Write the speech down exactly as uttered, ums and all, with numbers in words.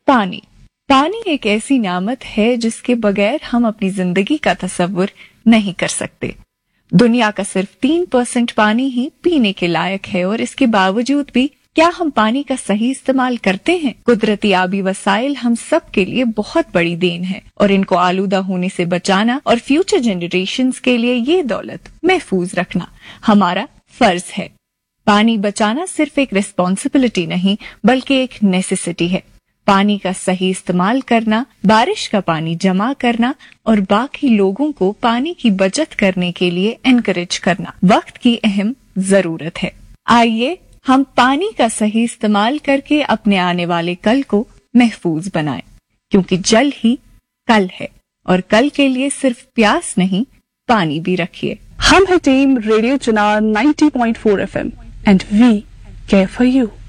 पानी पानी एक ऐसी नामत है जिसके बगैर हम अपनी जिंदगी का तसव्वुर नहीं कर सकते। दुनिया का सिर्फ तीन परसेंट पानी ही पीने के लायक है और इसके बावजूद भी क्या हम पानी का सही इस्तेमाल करते हैं? कुदरती आबी वसाइल हम सब के लिए बहुत बड़ी देन है और इनको आलूदा होने से बचाना और फ्यूचर जनरेशंस के लिए ये दौलत महफूज रखना हमारा फर्ज है। पानी बचाना सिर्फ एक रिस्पॉन्सिबिलिटी नहीं बल्कि एक नेसेसिटी है। पानी का सही इस्तेमाल करना, बारिश का पानी जमा करना और बाकी लोगों को पानी की बचत करने के लिए एनकरेज करना वक्त की अहम जरूरत है। आइए हम पानी का सही इस्तेमाल करके अपने आने वाले कल को महफूज बनाएं, क्योंकि जल ही कल है और कल के लिए सिर्फ प्यास नहीं पानी भी रखिए। हम है team radio Chinar ninety point four F M and we care for you.